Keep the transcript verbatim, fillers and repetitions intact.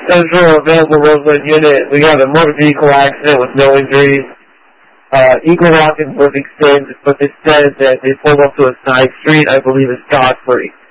Central available Roseland unit. We got a motor vehicle accident with no injuries. Uh, Eagle Rock and Livingstone, but it says that they pulled up to a side street. I believe it's Godfrey.